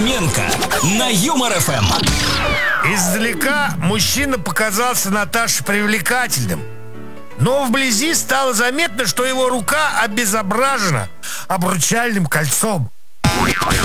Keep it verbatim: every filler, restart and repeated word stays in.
Фоменко на Юмор эф эм. Издалека мужчина показался Наташе привлекательным, но вблизи стало заметно, что его рука обезображена обручальным кольцом.